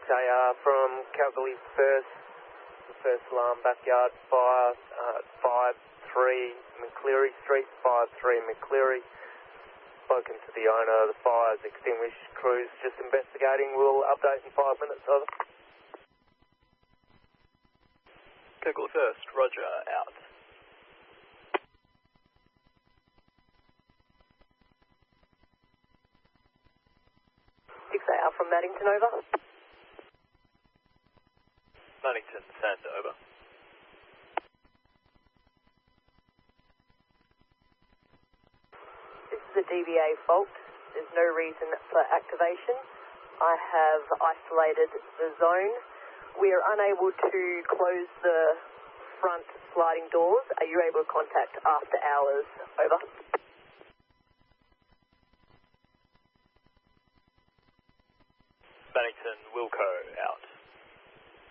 XAR from Calgary First. The first alarm, backyard fire, 5-3 McCleary Street, 5-3 McCleary. Spoken to the owner, the fire's extinguished, crews just investigating. We'll update in 5 minutes, over. Calgary First, roger, out. XAR from Maddington, over. Maddington, send, over. This is a DVA fault. There's no reason for activation. I have isolated the zone. We are unable to close the front sliding doors. Are you able to contact after hours? Over. Maddington, Wilco, out.